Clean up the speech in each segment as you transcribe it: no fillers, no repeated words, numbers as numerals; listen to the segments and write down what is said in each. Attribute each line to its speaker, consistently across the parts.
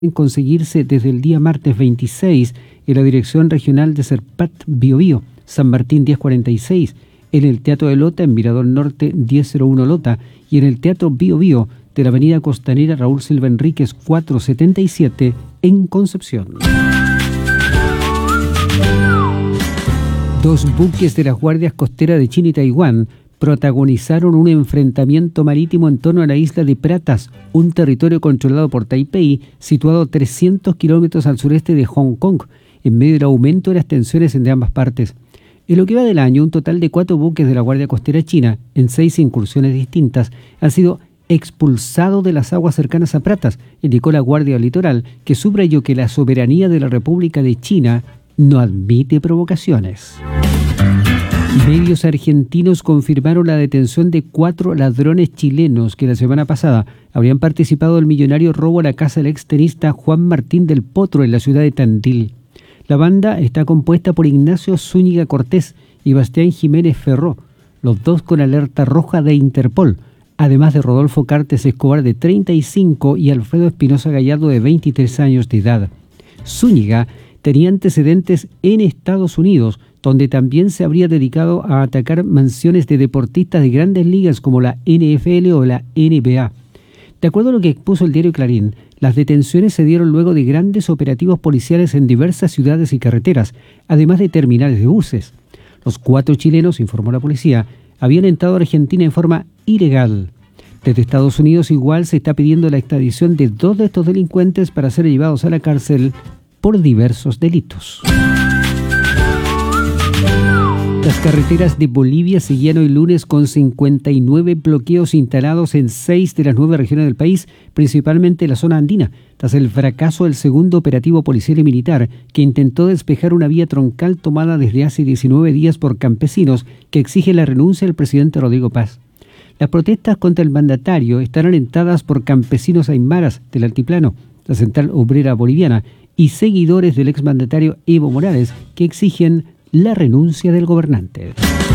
Speaker 1: en conseguirse desde el día martes 26 en la Dirección Regional de Serpat Biobío, San Martín 1046, en el Teatro de Lota, en Mirador Norte 1001 Lota, y en el Teatro Biobío de la Avenida Costanera Raúl Silva Enríquez 477, en Concepción. Dos buques de las Guardias Costeras de China y Taiwán protagonizaron un enfrentamiento marítimo en torno a la isla de Pratas, un territorio controlado por Taipei, situado a 300 kilómetros al sureste de Hong Kong, en medio del aumento de las tensiones entre ambas partes. En lo que va del año, un total de 4 buques de la Guardia Costera China, en 6 incursiones distintas, han sido expulsados de las aguas cercanas a Pratas, indicó la Guardia Litoral, que subrayó que la soberanía de la República de China no admite provocaciones. Medios argentinos confirmaron la detención de 4 ladrones chilenos que la semana pasada habrían participado del millonario robo a la casa del extenista Juan Martín del Potro en la ciudad de Tandil. La banda está compuesta por Ignacio Zúñiga Cortés y Bastián Jiménez Ferró, los dos con alerta roja de Interpol, además de Rodolfo Cartes Escobar, de 35, y Alfredo Espinosa Gallardo, de 23 años de edad. Zúñiga tenía antecedentes en Estados Unidos, donde también se habría dedicado a atacar mansiones de deportistas de grandes ligas como la NFL o la NBA. De acuerdo a lo que expuso el diario Clarín, las detenciones se dieron luego de grandes operativos policiales en diversas ciudades y carreteras, además de terminales de buses. Los 4 chilenos, informó la policía, habían entrado a Argentina en forma ilegal. Desde Estados Unidos igual se está pidiendo la extradición de 2 de estos delincuentes para ser llevados a la cárcel por diversos delitos. Las carreteras de Bolivia seguían hoy lunes con 59 bloqueos instalados en 6 de las 9 regiones del país, principalmente en la zona andina, tras el fracaso del segundo operativo policial y militar que intentó despejar una vía troncal tomada desde hace 19 días por campesinos que exigen la renuncia del presidente Rodrigo Paz. Las protestas contra el mandatario están alentadas por campesinos aymaras del altiplano, la Central Obrera Boliviana, y seguidores del exmandatario Evo Morales, que exigen la renuncia del gobernante.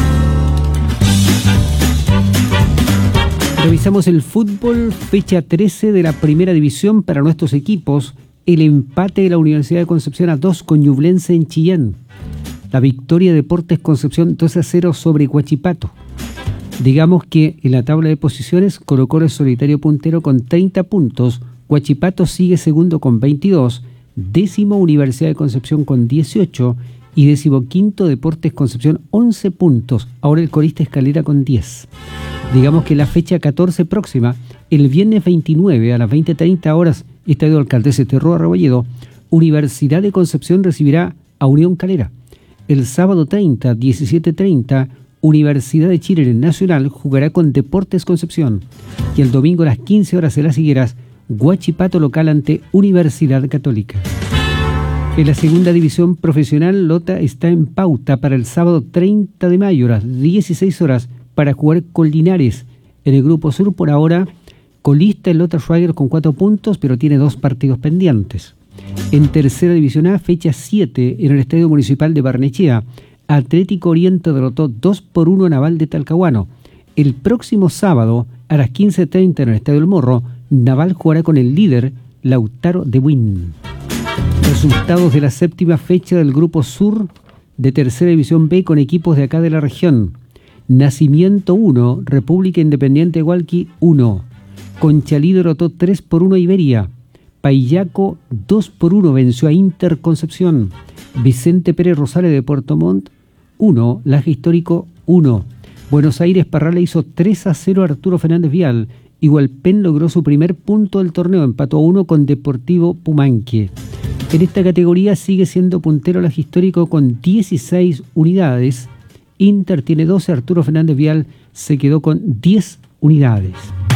Speaker 1: Revisamos el fútbol, fecha 13 de la primera división para nuestros equipos. El empate de la Universidad de Concepción a 2 con Ñublense en Chillán. La victoria de Deportes Concepción 2-0 sobre Huachipato. Digamos que en la tabla de posiciones Colo-Colo es solitario puntero con 30 puntos, Huachipato sigue segundo con 22, décimo Universidad de Concepción con 18 y 15º Deportes Concepción 11 puntos. Ahora el colista Escalera con 10. Digamos que la fecha 14 próxima, el viernes 29 a las 20:30 horas, Estadio Alcaldesa Terroa Rebolledo, Universidad de Concepción recibirá a Unión Calera. El sábado 30, 17:30, Universidad de Chile Nacional jugará con Deportes Concepción. Y el domingo a las 15 horas en Las Higueras, Huachipato local ante Universidad Católica. En la segunda división profesional, Lota está en pauta para el sábado 30 de mayo a las 16 horas para jugar con Linares. En el Grupo Sur, por ahora, colista el Lota Schwager con 4 puntos, pero tiene 2 partidos pendientes. En tercera división A, fecha 7, en el Estadio Municipal de Barnechea, Atlético Oriente derrotó 2-1 a Naval de Talcahuano. El próximo sábado, a las 15:30 en el Estadio El Morro, Naval jugará con el líder, Lautaro de Buin. Resultados de la séptima fecha del Grupo Sur de Tercera División B con equipos de acá de la región. Nacimiento 1, República Independiente de Hualqui 1. Conchalí derrotó 3-1 a Iberia. Paillaco 2-1 venció a Inter Concepción. Vicente Pérez Rosales de Puerto Montt 1, Laje Histórico 1. Buenos Aires Parral hizo 3-0 a Arturo Fernández Vial. Igualpen logró su primer punto del torneo, empató 1 con Deportivo Pumanque. En esta categoría sigue siendo puntero Laje Histórico con 16 unidades. Inter tiene 12, Arturo Fernández Vial se quedó con 10 unidades.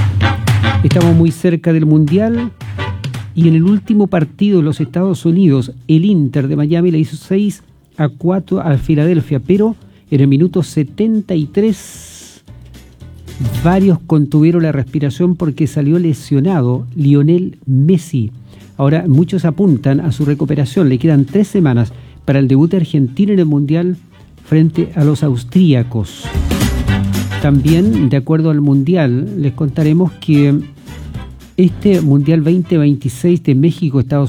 Speaker 1: Estamos muy cerca del Mundial y en el último partido de los Estados Unidos, el Inter de Miami le hizo 6-4 a Filadelfia, pero en el minuto 73 varios contuvieron la respiración porque salió lesionado Lionel Messi. Ahora muchos apuntan a su recuperación. Le quedan 3 semanas para el debut argentino en el Mundial frente a los austríacos. También, de acuerdo al Mundial, les contaremos que Este Mundial 2026 de México, Estados